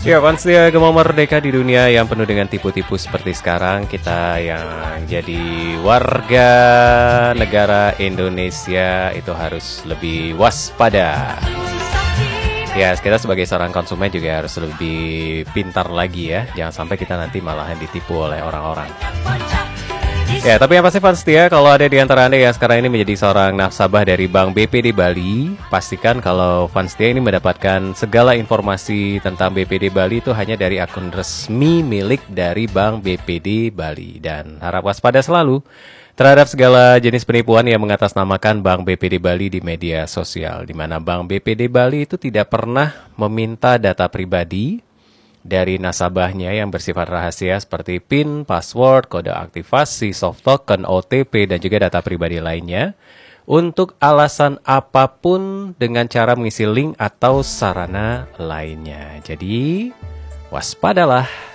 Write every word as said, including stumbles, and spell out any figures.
Ya, Panstia Gema Merdeka di dunia yang penuh dengan tipu-tipu seperti sekarang. Kita yang jadi warga negara Indonesia itu harus lebih waspada. Ya, kita sebagai seorang konsumen juga harus lebih pintar lagi ya. Jangan sampai kita nanti malahan ditipu oleh orang-orang. Ya, tapi yang pasti Panstia, kalau ada di antara Anda yang sekarang ini menjadi seorang nasabah dari Bank B P D Bali, pastikan kalau Panstia ini mendapatkan segala informasi tentang B P D Bali itu hanya dari akun resmi milik dari Bank B P D Bali. Dan harap waspada selalu terhadap segala jenis penipuan yang mengatasnamakan Bank B P D Bali di media sosial, di mana Bank B P D Bali itu tidak pernah meminta data pribadi dari nasabahnya yang bersifat rahasia seperti PIN, password, kode aktivasi, soft token, O T P, dan juga data pribadi lainnya untuk alasan apapun dengan cara mengisi link atau sarana lainnya. Jadi, waspadalah.